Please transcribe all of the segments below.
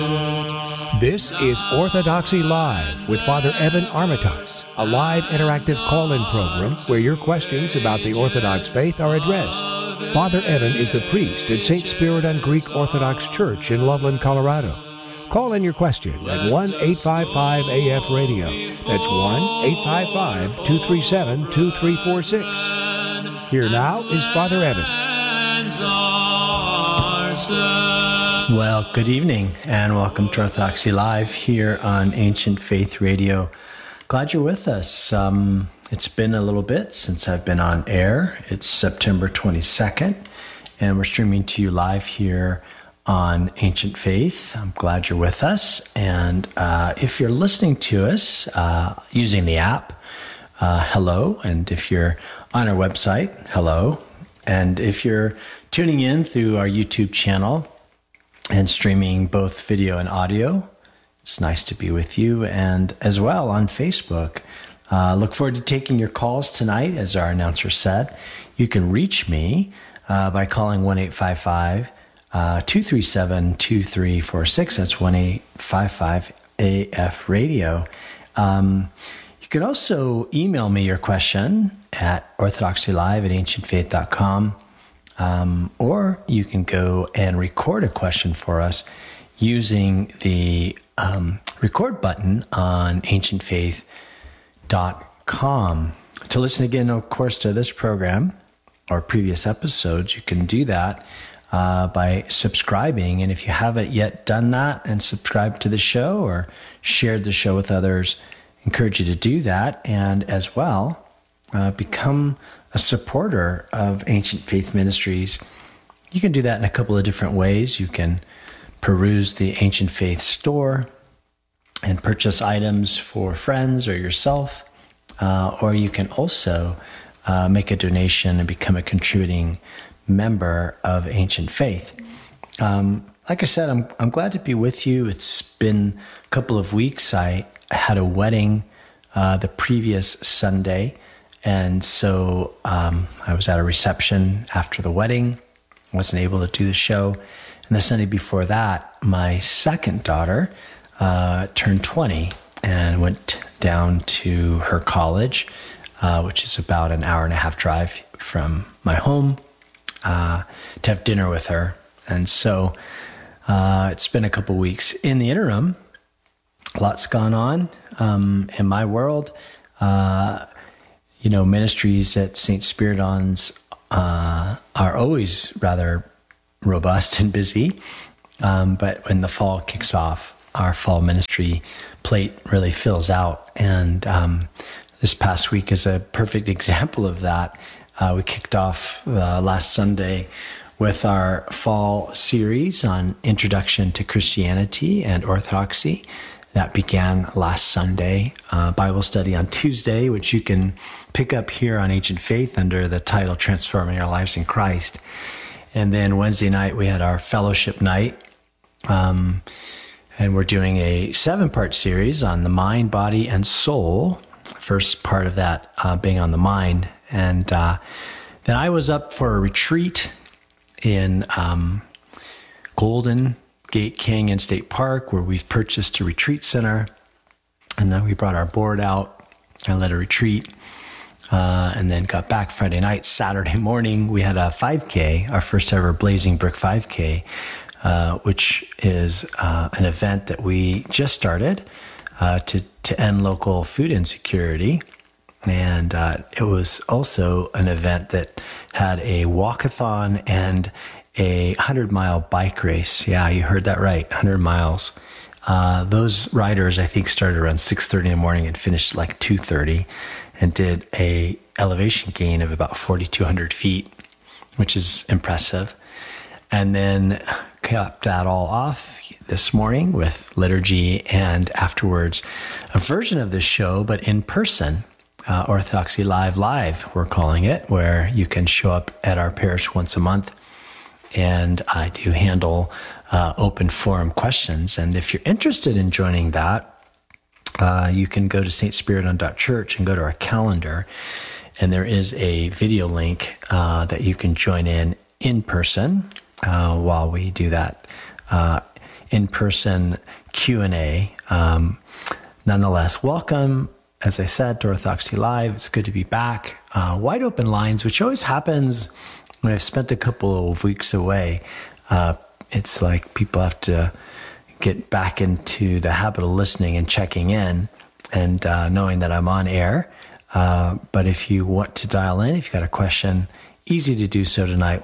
This is Orthodoxy Live with Father Evan Armitage, a live interactive call-in program where your questions about the Orthodox faith are addressed. Father Evan is the priest at St. Spiridon Greek Orthodox Church in Loveland, Colorado. Call in your question at 1-855-AF-RADIO. That's 1-855-237-2346. Here now is Father Evan. Well, good evening and welcome to Orthodoxy Live here on Ancient Faith Radio. Glad you're with us. It's been a little bit since I've been on air. It's September 22nd and we're streaming to you live here on Ancient Faith. I'm glad you're with us. And if you're listening to us using the app, hello. And if you're on our website, hello. And if you're tuning in through our YouTube channel and streaming both video and audio, it's nice to be with you. And as well on Facebook, look forward to taking your calls tonight. As our announcer said, you can reach me by calling 1-855-237-2346. That's 1-855-AF-RADIO. You can also email me your question at orthodoxylive@ancientfaith.com. Or you can go and record a question for us using the record button on ancientfaith.com. To listen again, of course, to this program or previous episodes, you can do that by subscribing. And if you haven't yet done that and subscribed to the show or shared the show with others, I encourage you to do that. And as well, become a supporter of Ancient Faith Ministries. You can do that in a couple of different ways. You can peruse the Ancient Faith store and purchase items for friends or yourself, or you can also make a donation and become a contributing member of Ancient Faith. Like I said, I'm glad to be with you. It's been a couple of weeks. I had a wedding the previous Sunday, and so I was at a reception after the wedding. I wasn't able to do the show. And the Sunday before that, my second daughter turned 20 and went down to her college, which is about an hour and a half drive from my home, to have dinner with her. And so it's been a couple weeks. In the interim, lots gone on in my world. Ministries at St. Spiridon's are always rather robust and busy. But when the fall kicks off, our fall ministry plate really fills out. And this past week is a perfect example of that. We kicked off last Sunday with our fall series on Introduction to Christianity and Orthodoxy. That began last Sunday. Bible study on Tuesday, which you can pick up here on Ancient Faith under the title Transforming Our Lives in Christ. And then Wednesday night, we had our fellowship night. And we're doing a 7-part series on the mind, body, and soul. First part of that being on the mind. And then I was up for a retreat in Golden Gate Canyon State Park, where we've purchased a retreat center. And then we brought our board out and led a retreat. And then got back Friday night. Saturday morning, we had a 5K, our first ever Blazing Brick 5K, which is an event that we just started to end local food insecurity. And it was also an event that had a walkathon and a 100-mile bike race. Yeah, you heard that right, 100 miles. Those riders, I think, started around 6:30 in the morning and finished like 2:30 and did a elevation gain of about 4,200 feet, which is impressive. And then capped that all off this morning with liturgy and afterwards a version of this show, but in person, Orthodoxy Live, we're calling it, where you can show up at our parish once a month. And I do handle open forum questions. And if you're interested in joining that, you can go to stspiridon.church and go to our calendar. And there is a video link that you can join in person while we do that in-person Q&A. Nonetheless, welcome, as I said, to Orthodoxy Live. It's good to be back. Wide open lines, which always happens when I've spent a couple of weeks away. It's like people have to get back into the habit of listening and checking in and knowing that I'm on air. But if you want to dial in, if you've got a question, easy to do so tonight,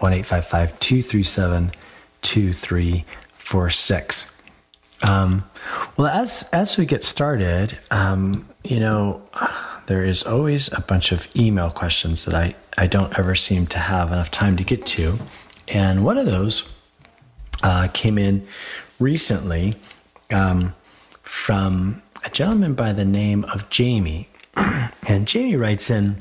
1-855-237-2346. Well, as we get started, there is always a bunch of email questions that I don't ever seem to have enough time to get to. And one of those came in recently from a gentleman by the name of Jamie. And Jamie writes in,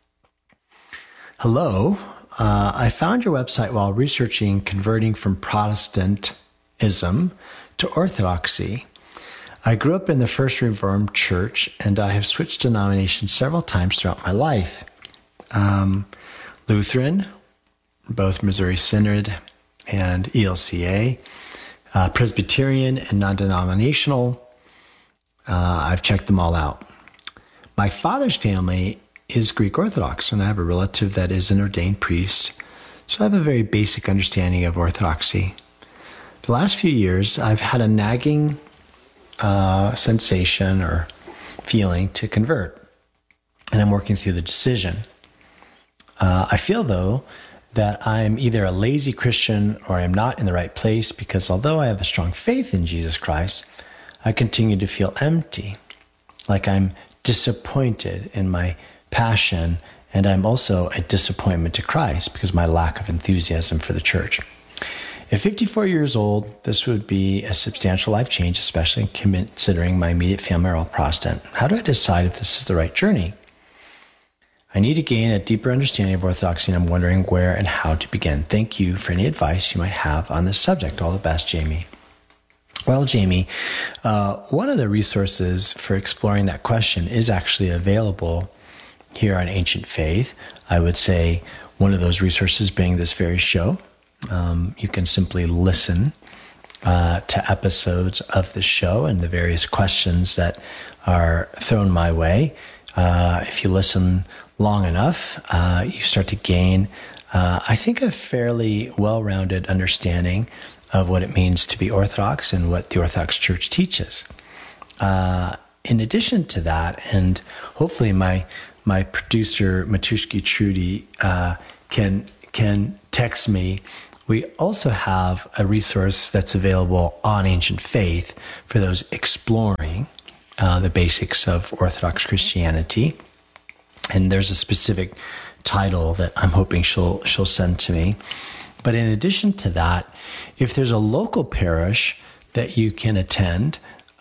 "Hello, I found your website while researching converting from Protestantism to Orthodoxy. I grew up in the First Reformed Church, and I have switched denominations several times throughout my life. Lutheran, both Missouri Synod and ELCA, Presbyterian and non-denominational. I've checked them all out. My father's family is Greek Orthodox, and I have a relative that is an ordained priest, so I have a very basic understanding of Orthodoxy. The last few years, I've had a nagging sensation or feeling to convert, and I'm working through the decision. I feel, though, that I'm either a lazy Christian or I'm not in the right place, because although I have a strong faith in Jesus Christ, I continue to feel empty, like I'm disappointed in my passion, and I'm also a disappointment to Christ because of my lack of enthusiasm for the church. At 54 years old, this would be a substantial life change, especially considering my immediate family are all Protestant. How do I decide if this is the right journey? I need to gain a deeper understanding of Orthodoxy, and I'm wondering where and how to begin. Thank you for any advice you might have on this subject. All the best, Jamie." Well, Jamie, one of the resources for exploring that question is actually available here on Ancient Faith. I would say one of those resources being this very show. You can simply listen to episodes of the show and the various questions that are thrown my way. If you listen long enough, you start to gain, I think, a fairly well-rounded understanding of what it means to be Orthodox and what the Orthodox Church teaches. In addition to that, and hopefully my producer, Matushki Trudy, can text me, we also have a resource that's available on Ancient Faith for those exploring the basics of Orthodox Christianity. And there's a specific title that I'm hoping she'll send to me. But in addition to that, if there's a local parish that you can attend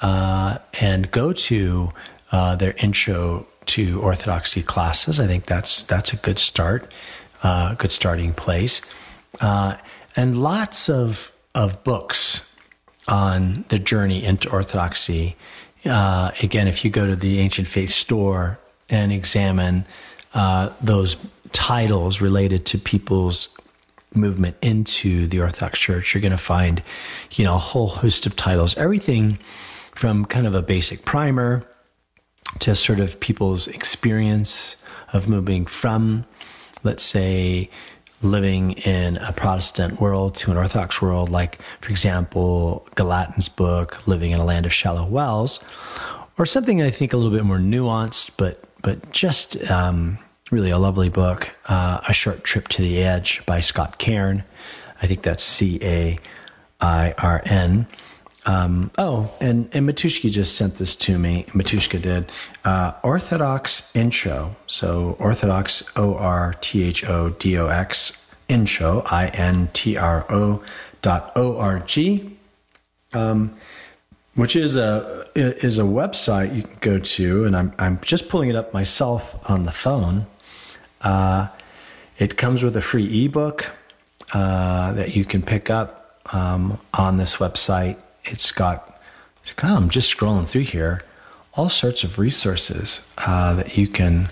and go to their intro to Orthodoxy classes, I think that's a good start, good starting place. And lots of books on the journey into Orthodoxy. Again, if you go to the Ancient Faith store and examine those titles related to people's movement into the Orthodox Church, you're going to find, a whole host of titles, everything from kind of a basic primer to sort of people's experience of moving from, let's say, living in a Protestant world to an Orthodox world, like, for example, Gallatin's book, Living in a Land of Shallow Wells, or something I think a little bit more nuanced, but just really a lovely book, A Short Trip to the Edge by Scott Cairn. I think that's Cairn. And Matushka just sent this to me. Matushka did. Orthodox Intro. So Orthodox, ORTHODOX, Intro, INTRO.org, which is a website you can go to, and I'm just pulling it up myself on the phone. It comes with a free ebook that you can pick up on this website. It's got, I'm just scrolling through here, all sorts of resources that you can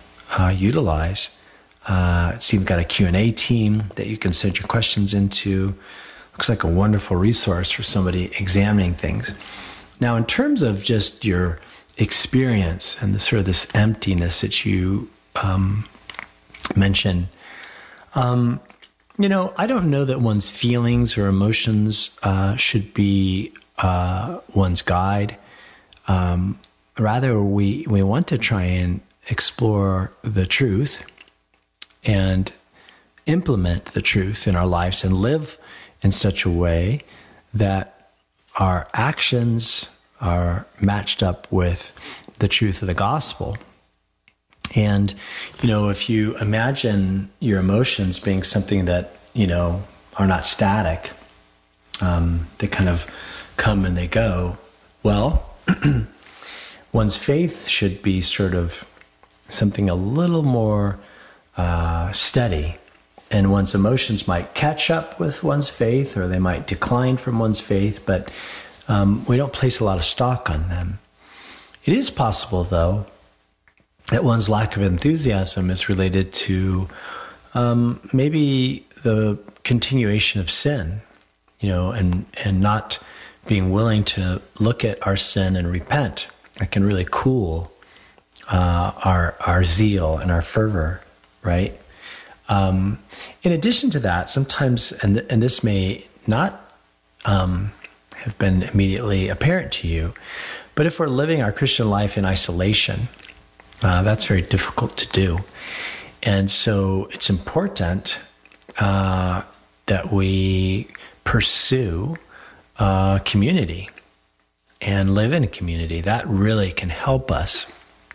utilize. It's even got a Q&A team that you can send your questions into. looks like a wonderful resource for somebody examining things. Now, in terms of just your experience and the sort of this emptiness that you mentioned, I don't know that one's feelings or emotions should be one's guide. Rather, we want to try and explore the truth and implement the truth in our lives and live in such a way that our actions are matched up with the truth of the gospel. And, if you imagine your emotions being something that, are not static, they kind of come and they go, well, one's faith should be sort of something a little more steady. And one's emotions might catch up with one's faith, or they might decline from one's faith, but we don't place a lot of stock on them. It is possible, though, that one's lack of enthusiasm is related to maybe the continuation of sin, and not being willing to look at our sin and repent. That can really cool our zeal and our fervor, right? In addition to that, sometimes, and this may not have been immediately apparent to you, but if we're living our Christian life in isolation, that's very difficult to do. And so it's important that we pursue community and live in a community. That really can help us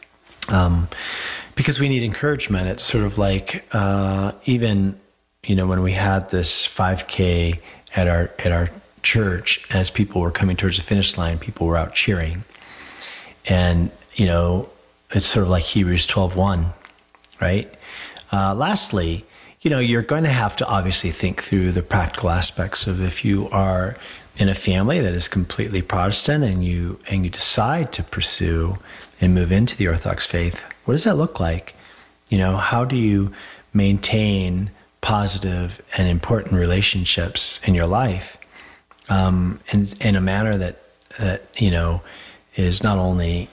because we need encouragement. It's sort of like even, when we had this 5K at our church, as people were coming towards the finish line, people were out cheering. And, it's sort of like Hebrews 12:1, right? Lastly, you're going to have to obviously think through the practical aspects of if you are in a family that is completely Protestant and you decide to pursue and move into the Orthodox faith, what does that look like? How do you maintain positive and important relationships in your life in a manner that is not only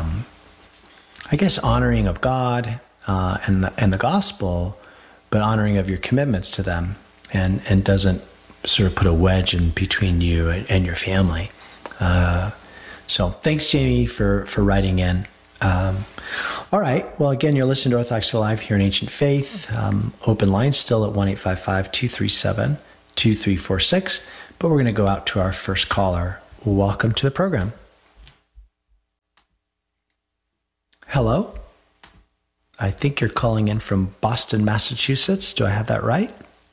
honoring of God and the gospel, but honoring of your commitments to them, and doesn't sort of put a wedge in between you and your family. So thanks, Jamie, for writing in. All right. Well, again, you're listening to Orthodox Live here in Ancient Faith. Open line still at 1-855-237-2346. But we're going to go out to our first caller. Welcome to the program. Hello? I think you're calling in from Boston, Massachusetts. Do I have that right?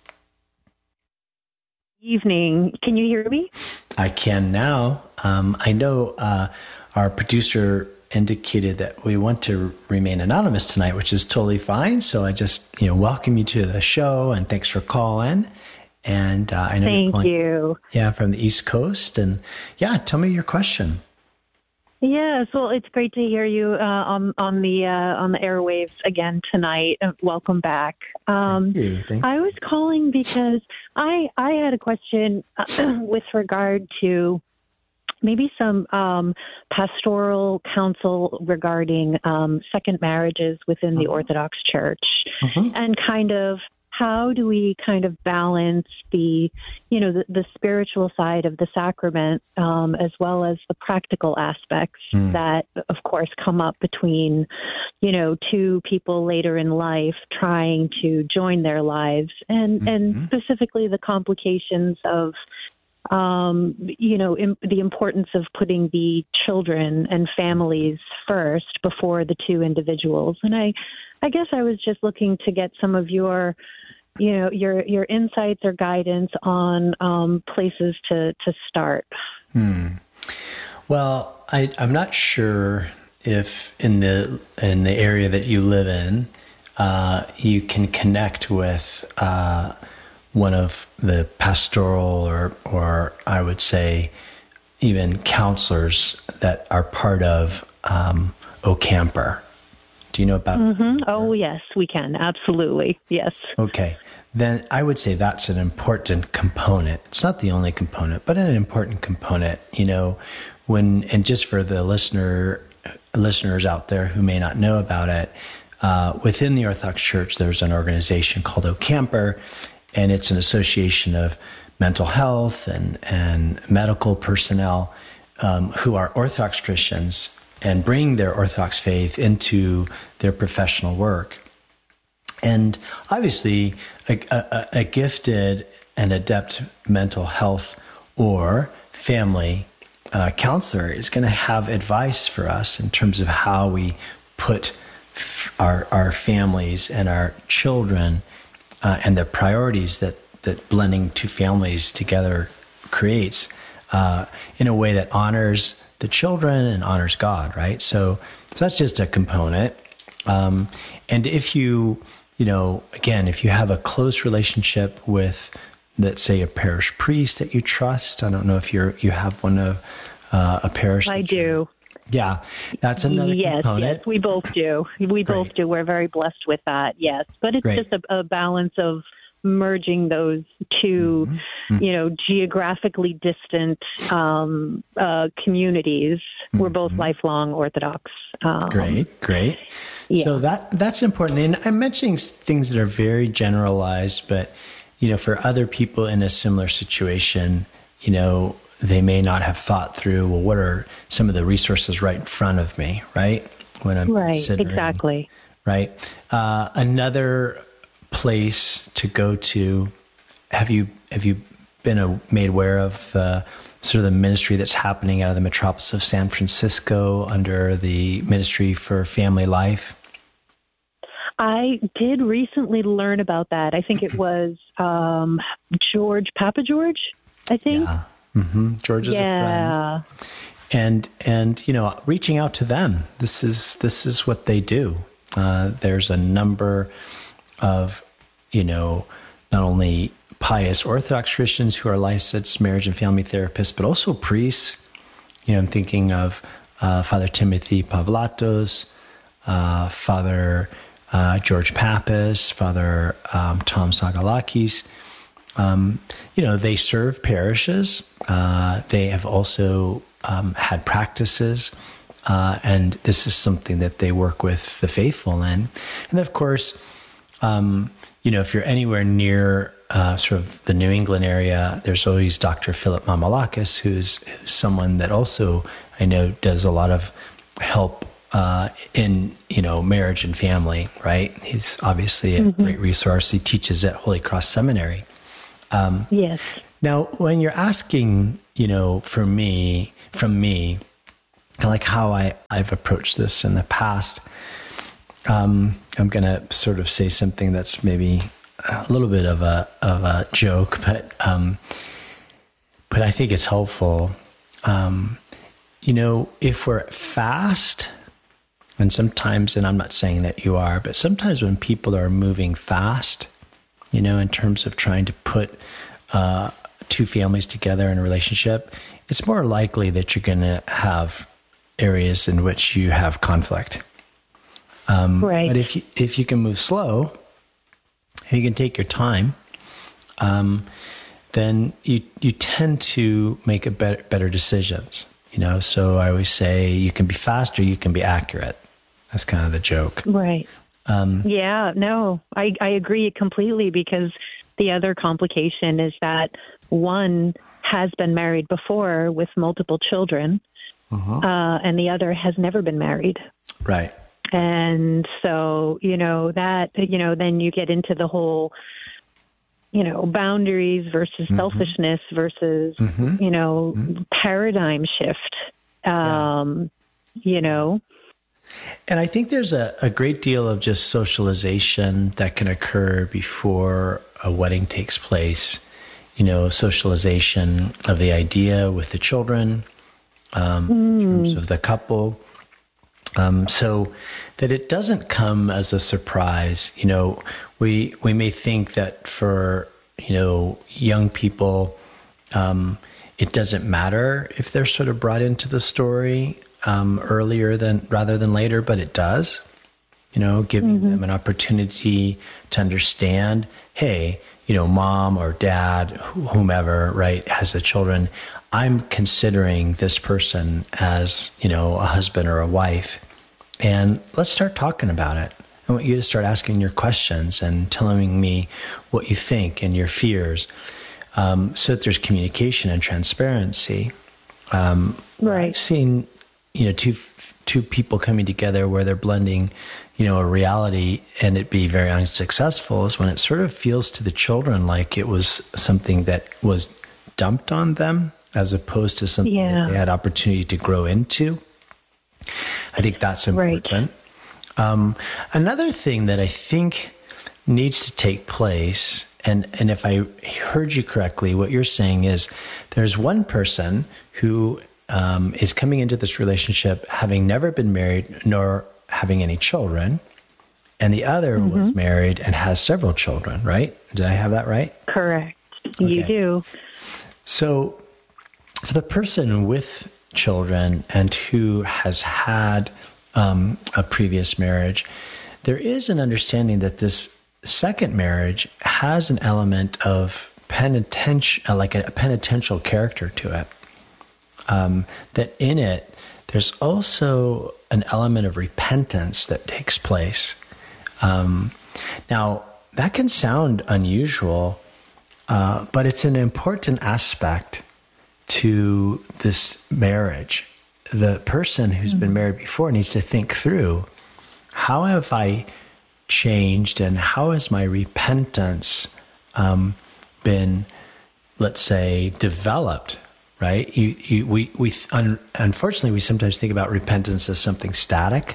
Evening. Can you hear me? I can now. I know our producer indicated that we want to remain anonymous tonight, which is totally fine. So I just, welcome you to the show, and thanks for calling. And I know Thank you're calling, you. Yeah, from the East Coast. And tell me your question. Yes, well, it's great to hear you on the airwaves again tonight. Welcome back. Thank you. I was calling because I had a question with regard to maybe some pastoral counsel regarding second marriages within the Orthodox Church, and kind of how do we kind of balance the spiritual side of the sacrament as well as the practical aspects that, of course, come up between, two people later in life trying to join their lives, and specifically the complications of the importance of putting the children and families first before the two individuals. And I guess I was just looking to get some of your insights or guidance on places to start. Well, I'm not sure if in the area that you live in, you can connect with one of the pastoral or I would say even counselors that are part of OCamper. Do you know about? Oh, yes, we can. Absolutely. Yes. Okay. then I would say that's an important component. It's not the only component, but an important component, and just for the listeners out there who may not know about it, within the Orthodox Church, there's an organization called OCamper, and it's an association of mental health and medical personnel who are Orthodox Christians and bring their Orthodox faith into their professional work. And obviously, a gifted and adept mental health or family counselor is going to have advice for us in terms of how we put our families and our children and the priorities that blending two families together creates in a way that honors the children and honors God, right? So that's just a component. And if if you have a close relationship with, let's say, a parish priest that you trust, I don't know if you have one of a parish. I do. Yeah, that's another component. Yes, we both do. Both do. We're very blessed with that, yes. But it's just a balance of merging those two, geographically distant communities. We're both lifelong Orthodox. Great. Yeah. So that's important. And I'm mentioning things that are very generalized, but, for other people in a similar situation, they may not have thought through, well, what are some of the resources right in front of me, right? When I'm considering, exactly. Right. Another place to go to, have you been made aware of the sort of the ministry that's happening out of the metropolis of San Francisco under the Ministry for Family Life? I did recently learn about that. I think it was Papa George, I think. Yeah. Mm-hmm. George is a friend. And reaching out to them. This is what they do. There's a number of, not only pious Orthodox Christians who are licensed marriage and family therapists, but also priests. I'm thinking of Father Timothy Pavlatos, Father George Pappas, Father Tom Sagalakis. They serve parishes. They have also had practices, and this is something that they work with the faithful in. And of course, if you're anywhere near sort of the New England area, there's always Dr. Philip Mamalakis, who's someone that also I know does a lot of help in marriage and family. Right? He's obviously a great resource. He teaches at Holy Cross Seminary. Yes. Now, when you're asking, from me, like how I've approached this in the past, I'm going to sort of say something that's maybe a little bit of a joke, but I think it's helpful. If we're fast, and sometimes, and I'm not saying that you are, but sometimes when people are moving fast, in terms of trying to put two families together in a relationship, it's more likely that you're going to have areas in which you have conflict. Right. But if you can move slow, if you can take your time, then you tend to make better decisions. So I always say you can be fast or you can be accurate. That's kind of the joke. Right. I agree completely, because the other complication is that one has been married before with multiple children, and the other has never been married. Right. And so, then you get into the whole, boundaries versus selfishness versus, paradigm shift, And I think there's a great deal of just socialization that can occur before a wedding takes place. Socialization of the idea with the children, in terms of the couple, so that it doesn't come as a surprise. We may think that for, young people, it doesn't matter if they're sort of brought into the story earlier rather than later, but it does. Giving them an opportunity to understand hey, mom or dad, whomever, right, has the children, I'm considering this person as, a husband or a wife. And let's start talking about it. I want you to start asking your questions and telling me what you think and your fears, so that there's communication and transparency. Right. I've seen, two people coming together where they're blending, a reality and it be very unsuccessful is when it sort of feels to the children like it was something that was dumped on them as opposed to something that they had opportunity to grow into. I think that's important. Right. Another thing that I think needs to take place, and if I heard you correctly, what you're saying is there's one person who is coming into this relationship having never been married nor having any children, and the other was married and has several children, right? Did I have that right? Correct. Okay. You do. So for the person with children and who has had a previous marriage, there is an understanding that this second marriage has an element of like a penitential character to it. That in it, there's also an element of repentance that takes place. Now, that can sound unusual, but it's an important aspect to this marriage. The person who's been married before needs to think through, how have I changed and how has my repentance been, let's say, developed? Right? Unfortunately, we sometimes think about repentance as something static.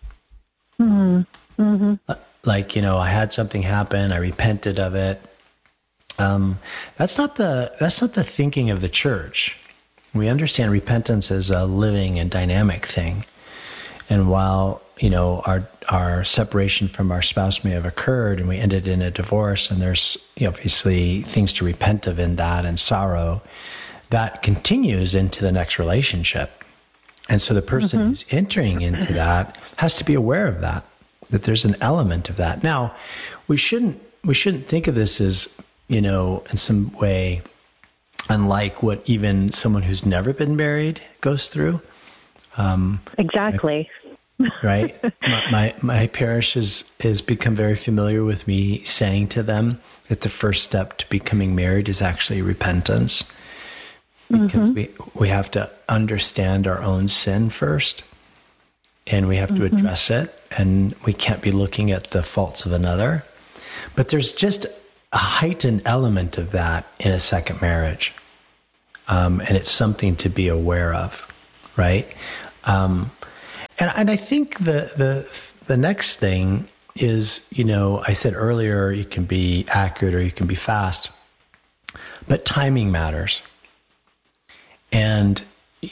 Like, I had something happen, I repented of it. That's not the thinking of the church. We understand repentance as a living and dynamic thing. And while, our separation from our spouse may have occurred and we ended in a divorce, and there's obviously things to repent of in that and sorrow, that continues into the next relationship. And so the person who's entering into that has to be aware of that there's an element of that. Now, we shouldn't think of this as, in some way unlike what even someone who's never been married goes through. Exactly. Right? My parish has become very familiar with me saying to them that the first step to becoming married is actually repentance. Because we have to understand our own sin first, and we have to address it, and we can't be looking at the faults of another. But there's just a heightened element of that in a second marriage, and it's something to be aware of, right? And I think the next thing is, I said earlier, you can be accurate or you can be fast, but timing matters. And,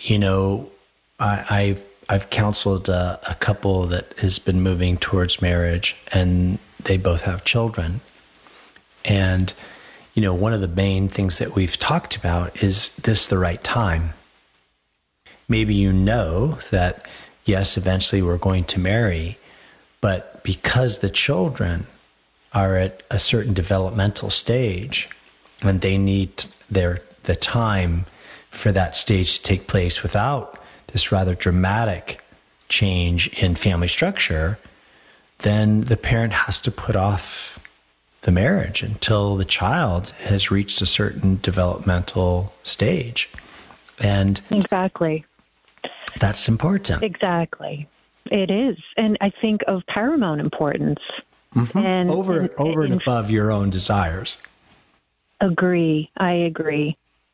I've counseled a couple that has been moving towards marriage, and they both have children. And, one of the main things that we've talked about is this the right time? Maybe that, yes, eventually we're going to marry, but because the children are at a certain developmental stage and they need the time for that stage to take place without this rather dramatic change in family structure, then the parent has to put off the marriage until the child has reached a certain developmental stage. And exactly. That's important. Exactly. It is. And I think of paramount importance. And over and above your own desires. I agree.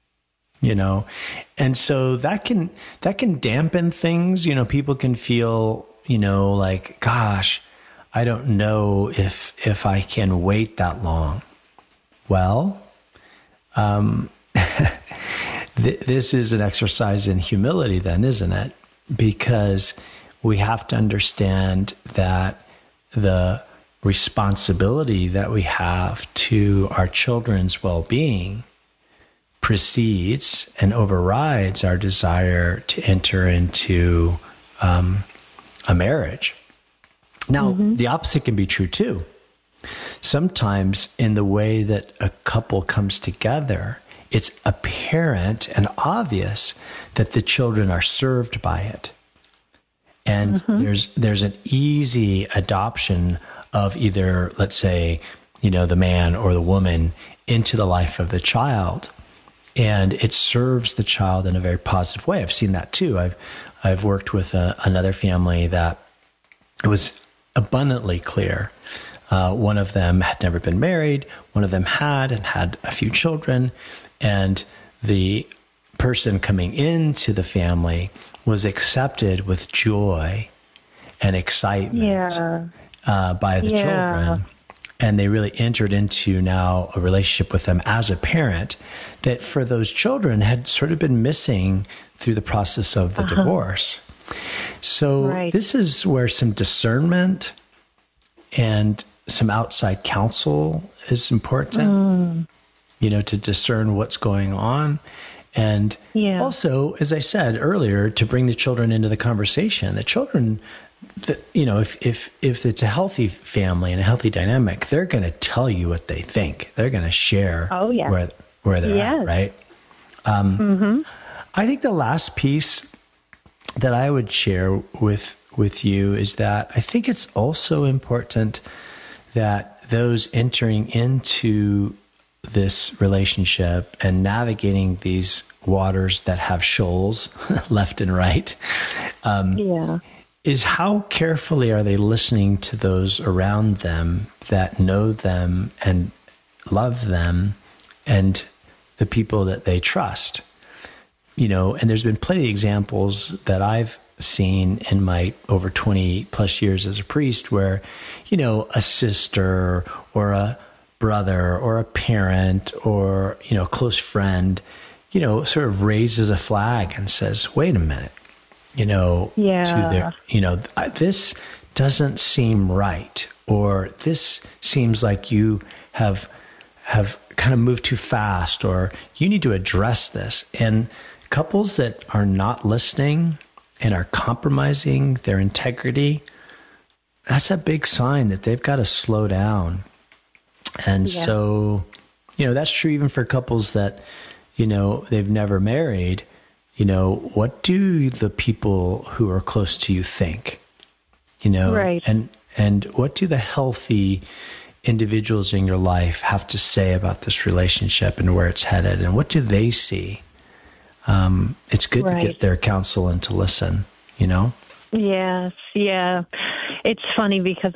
And so that can dampen things. People can feel, like, gosh, I don't know if I can wait that long. Well, this is an exercise in humility then, isn't it? Because we have to understand that the responsibility that we have to our children's well-being precedes and overrides our desire to enter into a marriage. Now, the opposite can be true too. sometimes in the way that a couple comes together, it's apparent and obvious that the children are served by it. And there's an easy adoption of either, let's say, the man or the woman into the life of the child. And it serves the child in a very positive way. I've seen that too. I've worked with another family that it was abundantly clear. One of them had never been married. One of them had and had a few children. And the person coming into the family was accepted with joy and excitement by the children. And they really entered into now a relationship with them as a parent that for those children had sort of been missing through the process of the divorce. So this is where some discernment and some outside counsel is important, to discern what's going on. And also, as I said earlier, to bring the children into the conversation. The children, if it's a healthy family and a healthy dynamic, they're going to tell you what they think. They're going to share where they're at, right? I think the last piece that I would share with you is that I think it's also important that those entering into this relationship and navigating these waters that have shoals left and right, is how carefully are they listening to those around them that know them and love them and the people that they trust. And there's been plenty of examples that I've seen in my over 20 plus years as a priest where, a sister or a brother or a parent or, a close friend, sort of raises a flag and says, wait a minute, to their, this doesn't seem right, or this seems like you have kind of moved too fast, or you need to address this. And couples that are not listening and are compromising their integrity, that's a big sign that they've got to slow down. And so, that's true even for couples that, they've never married. What do the people who are close to you think? And what do the healthy individuals in your life have to say about this relationship and where it's headed? And what do they see? It's good to get their counsel and to listen, Yes. Yeah. It's funny because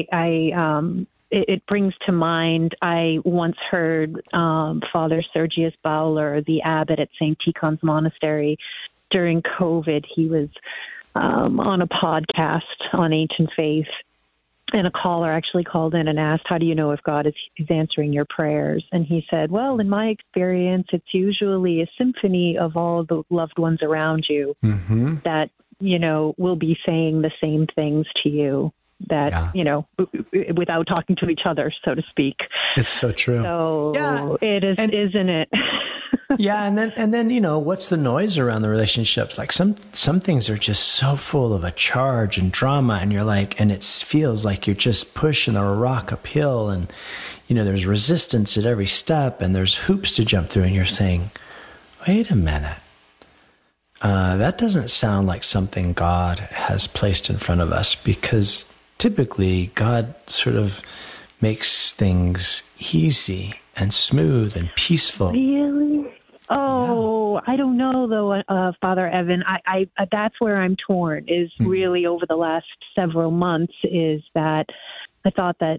it brings to mind, I once heard Father Sergius Bowler, the abbot at St. Tikhon's Monastery, during COVID. He was on a podcast on ancient faith, and a caller actually called in and asked, how do you know if God is answering your prayers? And he said, well, in my experience, it's usually a symphony of all the loved ones around you that, will be saying the same things to you that, without talking to each other, so to speak. It's so true. So it is, isn't it? And then, what's the noise around the relationships? Like some things are just so full of a charge and drama, and you're like, and it feels like you're just pushing a rock uphill, and, there's resistance at every step, and there's hoops to jump through, and you're saying, wait a minute. That doesn't sound like something God has placed in front of us, because typically God sort of makes things easy and smooth and peaceful. Really? Oh, I don't know though, Father Evan. I that's where I'm torn. Is really over the last several months is that I thought that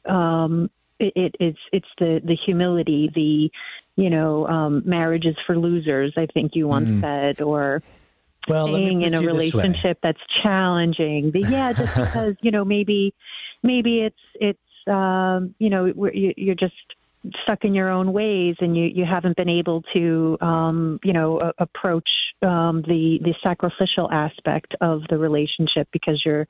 it's the humility, the marriage is for losers, I think you once said, or staying in a relationship that's challenging. Just because maybe it's you're just stuck in your own ways, and you haven't been able to approach the sacrificial aspect of the relationship because you're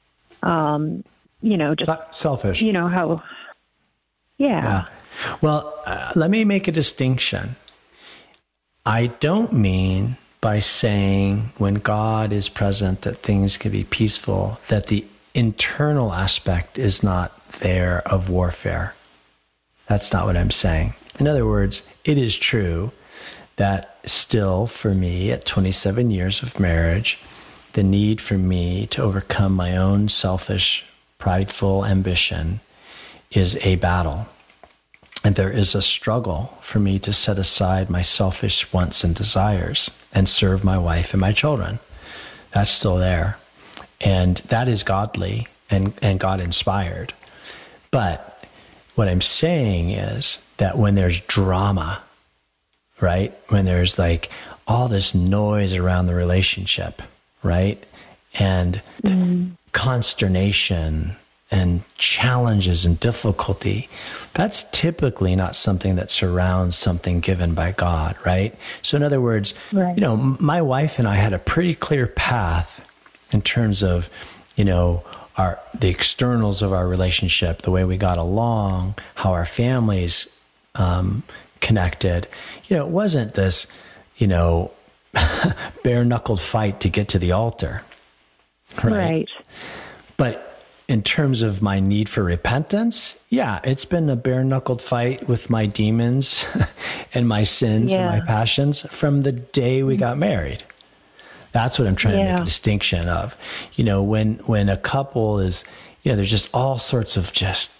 just selfish. How. Yeah. Well, let me make a distinction. I don't mean by saying when God is present that things can be peaceful, that the internal aspect is not there of warfare. That's not what I'm saying. In other words, it is true that still for me at 27 years of marriage, the need for me to overcome my own selfish, prideful ambition is a battle. And there is a struggle for me to set aside my selfish wants and desires and serve my wife and my children. That's still there. And that is godly and God inspired. But what I'm saying is that when there's drama, right? When there's like all this noise around the relationship, right? And consternation and challenges and difficulty, that's typically not something that surrounds something given by God, right? So in other words, right. My wife and I had a pretty clear path in terms of, the externals of our relationship, the way we got along, how our families connected. It wasn't this, bare-knuckled fight to get to the altar, right? But in terms of my need for repentance, yeah, it's been a bare-knuckled fight with my demons and my sins and my passions from the day we got married. That's what I'm trying to make a distinction of. When a couple is, there's just all sorts of just,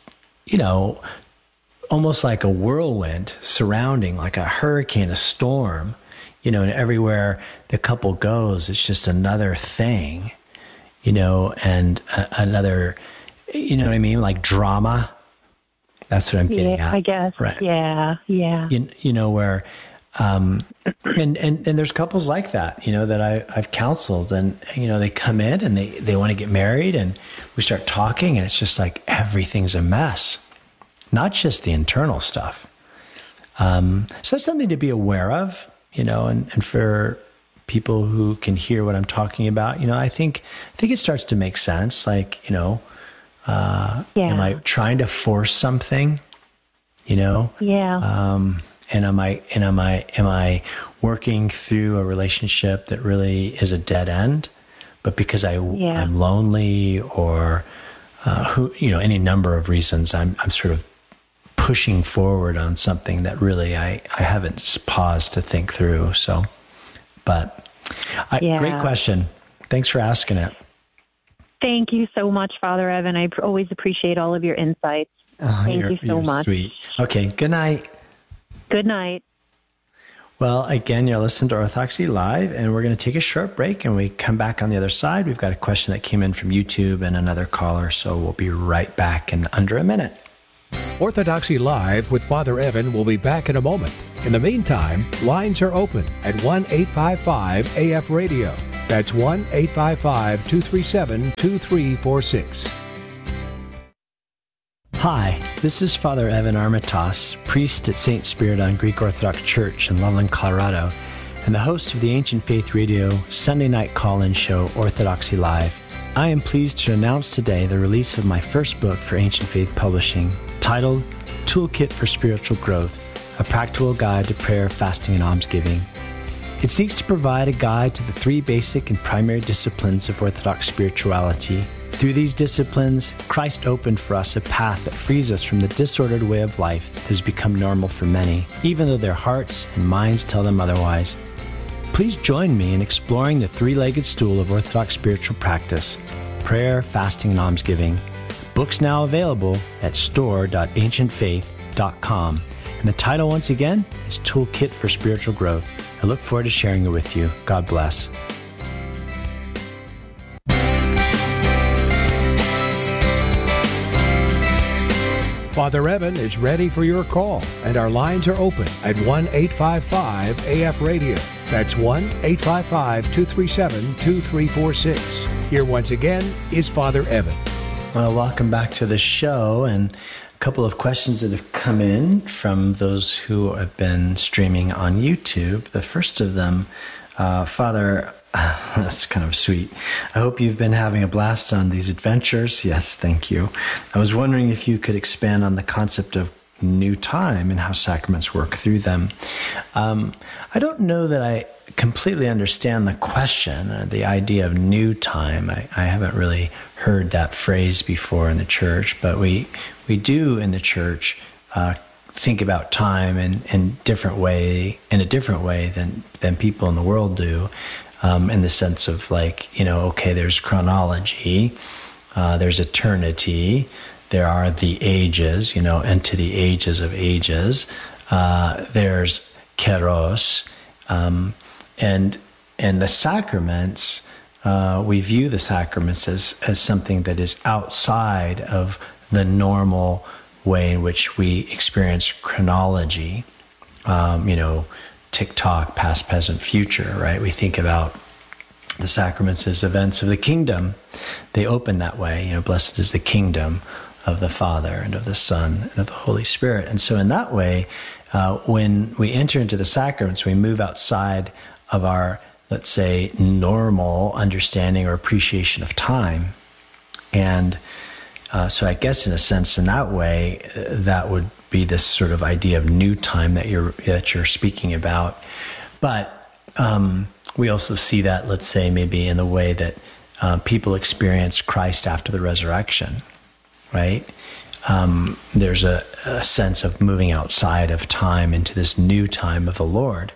almost like a whirlwind surrounding, like a hurricane, a storm, and everywhere the couple goes, it's just another thing, and another, you know what I mean? Like drama. That's what I'm getting at. I guess. Right. Yeah. Where, and there's couples like that, that I've counseled, and, they come in and they want to get married, and we start talking, and it's just like everything's a mess, not just the internal stuff. So that's something to be aware of, and for people who can hear what I'm talking about, I think it starts to make sense. Like, am I trying to force something, And am I working through a relationship that really is a dead end, but because I'm lonely or any number of reasons, I'm sort of pushing forward on something that really I haven't paused to think through. So, great question. Thanks for asking it. Thank you so much, Father Evan. I always appreciate all of your insights. Thank you so much. Sweet. Okay. Good night. Good night. Well, again, you're listening to Orthodoxy Live, and we're going to take a short break, and we come back on the other side. We've got a question that came in from YouTube and another caller, so we'll be right back in under a minute. Orthodoxy Live with Father Evan will be back in a moment. In the meantime, lines are open at 1-855-AF-RADIO. That's 1-855-237-2346. Hi, this is Father Evan Armitage, priest at St. Spiridon Greek Orthodox Church in Loveland, Colorado, and the host of the Ancient Faith Radio Sunday night call-in show Orthodoxy Live. I am pleased to announce today the release of my first book for Ancient Faith Publishing, titled Toolkit for Spiritual Growth, a practical guide to prayer, fasting, and almsgiving. It seeks to provide a guide to the three basic and primary disciplines of Orthodox spirituality. Through these disciplines, Christ opened for us a path that frees us from the disordered way of life that has become normal for many, even though their hearts and minds tell them otherwise. Please join me in exploring the three-legged stool of Orthodox spiritual practice, prayer, fasting, and almsgiving. Books now available at store.ancientfaith.com. And the title, once again, is Toolkit for Spiritual Growth. I look forward to sharing it with you. God bless. Father Evan is ready for your call, and our lines are open at 1-855-AF-RADIO. That's 1-855-237-2346. Here once again is Father Evan. Well, welcome back to the show, and a couple of questions that have come in from those who have been streaming on YouTube. The first of them, Father, that's kind of sweet. I hope you've been having a blast on these adventures. Yes, thank you. I was wondering if you could expand on the concept of new time and how sacraments work through them. I don't know that I completely understand the question, the idea of new time. I haven't really heard that phrase before in the church, but we do in the church think about time in a different way than people in the world do, in the sense of okay, there's chronology, there's eternity, there are the ages, into the ages of ages, there's kairos, and the sacraments, we view the sacraments as something that is outside of the normal way in which we experience chronology, tick-tock, past, present, future, right? We think about the sacraments as events of the kingdom. They open that way, blessed is the kingdom of the Father and of the Son and of the Holy Spirit. And so in that way, when we enter into the sacraments, we move outside of our, let's say, normal understanding or appreciation of time. And so I guess in a sense, in that way, that would be this sort of idea of new time that you're speaking about. But we also see that, let's say, maybe in the way that people experience Christ after the resurrection, right? There's a sense of moving outside of time into this new time of the Lord.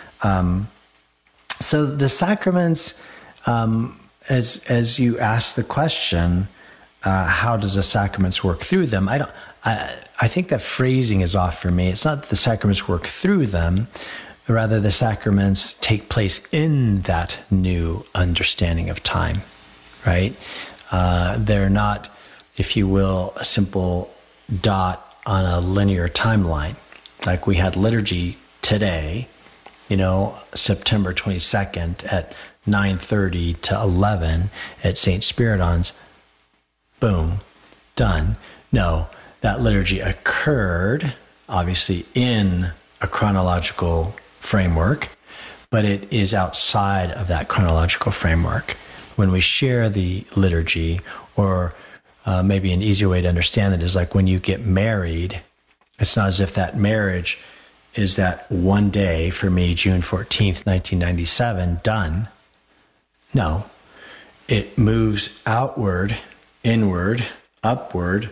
So the sacraments, as you ask the question, how does the sacraments work through them? I think that phrasing is off for me. It's not that the sacraments work through them, rather the sacraments take place in that new understanding of time, right? They're not, if you will, a simple dot on a linear timeline. Like we had liturgy today, September 22nd at 9:30 to 11 at St. Spiridon's. Boom, done. No, that liturgy occurred, obviously, in a chronological framework, but it is outside of that chronological framework. When we share the liturgy, or maybe an easier way to understand it is like when you get married, it's not as if that marriage is that one day, for me, June 14th, 1997, done. No, it moves outward, inward, upward.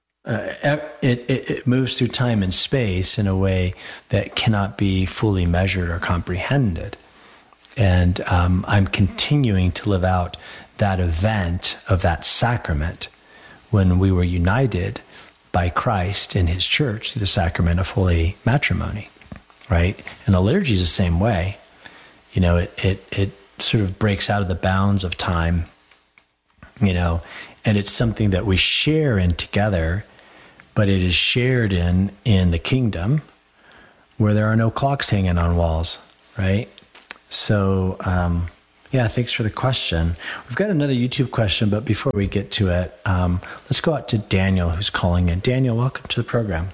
It moves through time and space in a way that cannot be fully measured or comprehended. And I'm continuing to live out that event of that sacrament when we were united by Christ in his church through the sacrament of holy matrimony, right? And the liturgy is the same way. It sort of breaks out of the bounds of time, and it's something that we share in together, but it is shared in the kingdom where there are no clocks hanging on walls, right? So, thanks for the question. We've got another YouTube question, but before we get to it, let's go out to Daniel, who's calling in. Daniel, welcome to the program.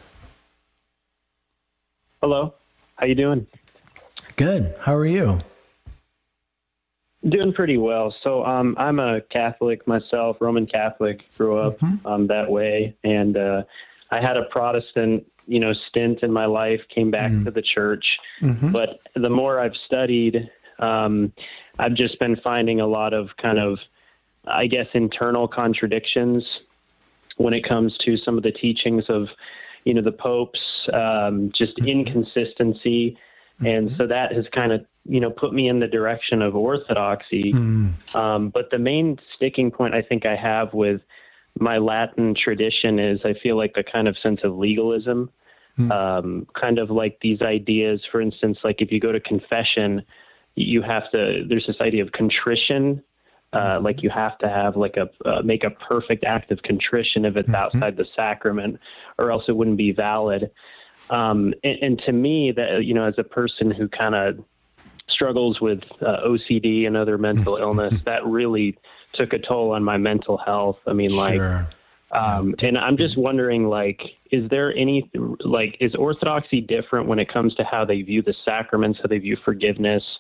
Hello. How you doing? Good. How are you? Doing pretty well. So I'm a Catholic myself, Roman Catholic, grew up that way. And I had a Protestant, stint in my life, came back to the church. But the more I've studied, I've just been finding a lot of kind of, I guess, internal contradictions when it comes to some of the teachings of, the popes, just inconsistency. And so that has kind of, put me in the direction of orthodoxy. But the main sticking point I think I have with my Latin tradition is I feel like a kind of sense of legalism, kind of like these ideas, for instance, like if you go to confession, there's this idea of contrition, like you have to have make a perfect act of contrition if it's outside the sacrament, or else it wouldn't be valid. And to me, that, as a person who kind of struggles with OCD and other mental illness, that really took a toll on my mental health. I mean, Sure. And I'm just wondering, is there is Orthodoxy different when it comes to how they view the sacraments, how they view forgiveness,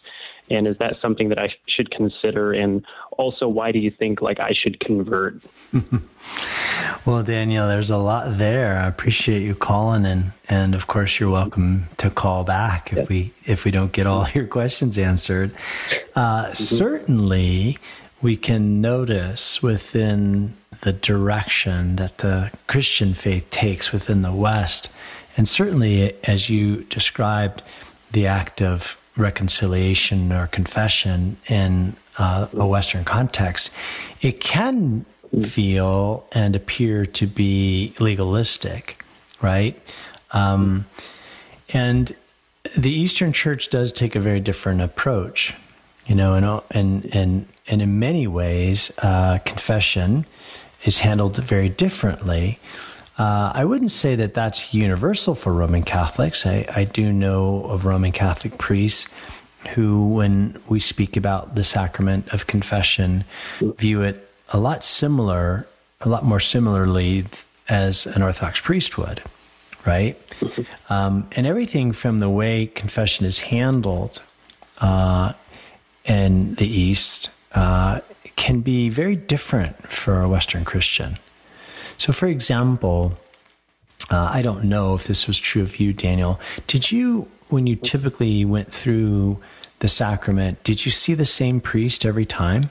And is that something that I should consider? And also, why do you think like I should convert? Well, Daniel, there's a lot there. I appreciate you calling, and of course, you're welcome to call back if we don't get all your questions answered. Certainly, we can notice within the direction that the Christian faith takes within the West, and certainly as you described, the act of reconciliation or confession in a Western context, it can feel and appear to be legalistic, right? And the Eastern Church does take a very different approach, and in many ways, confession is handled very differently. I wouldn't say that that's universal for Roman Catholics. I do know of Roman Catholic priests who, when we speak about the sacrament of confession, view it a lot more similarly as an Orthodox priest would, right? And everything from the way confession is handled in the East can be very different for a Western Christian. So, for example, I don't know if this was true of you, Daniel. Did you, when you typically went through the sacrament, did you see the same priest every time?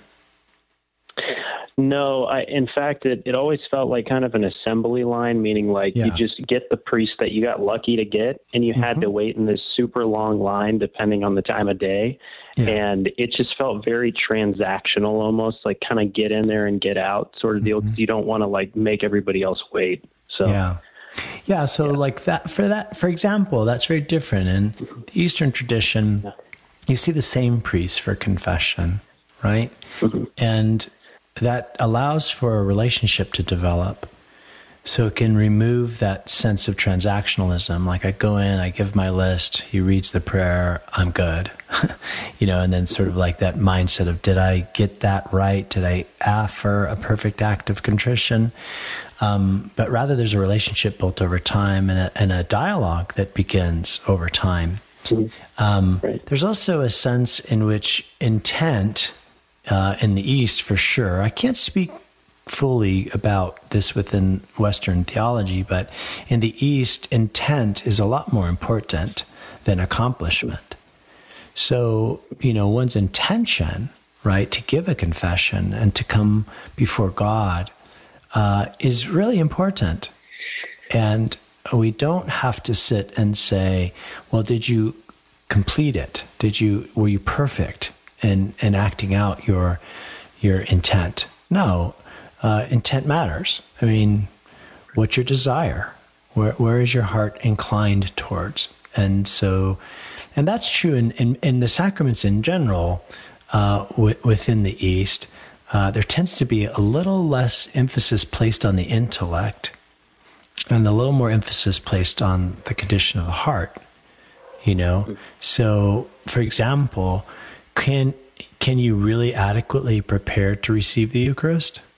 No, in fact, it always felt like kind of an assembly line, meaning like you just get the priest that you got lucky to get, and you had to wait in this super long line depending on the time of day. Yeah. And it just felt very transactional, almost like kind of get in there and get out sort of deal, because you don't want to like make everybody else wait. So like that, for example, that's very different. In the Eastern tradition, you see the same priest for confession, right? And that allows for a relationship to develop. So it can remove that sense of transactionalism. Like I go in, I give my list, he reads the prayer, I'm good. And then sort of like that mindset of, did I get that right? Did I offer a perfect act of contrition? But rather there's a relationship built over time and a dialogue that begins over time. There's also a sense in which intent in the East, for sure. I can't speak fully about this within Western theology, but in the East, intent is a lot more important than accomplishment. So, one's intention, right, to give a confession and to come before God is really important. And we don't have to sit and say, well, did you complete it? Were you perfect in acting out your intent? No, intent matters. I mean, what's your desire? Where is your heart inclined towards? And that's true in the sacraments in general. Within the East, there tends to be a little less emphasis placed on the intellect and a little more emphasis placed on the condition of the heart. So, for example, can you really adequately prepare to receive the Eucharist?